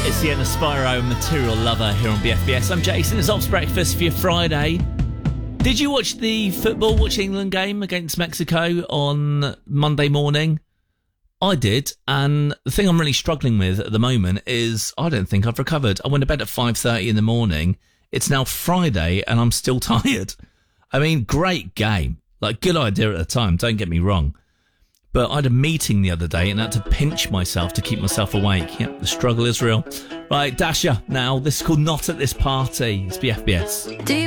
It's Sienna Spyro, Material Lover here on BFBS. I'm Jason. It's Ops Breakfast for your Friday. Did you watch the watch England game against Mexico on Monday morning? I did, and the thing I'm really struggling with at the moment is I don't think I've recovered. I went to bed at 5:30 in the morning. It's now Friday, and I'm still tired. I mean, great game. Like, good idea at the time, don't get me wrong. But I had a meeting the other day and I had to pinch myself to keep myself awake. Yep, the struggle is real. Right, Dasher, now, this is called Not at This Party. It's BFBS. Deep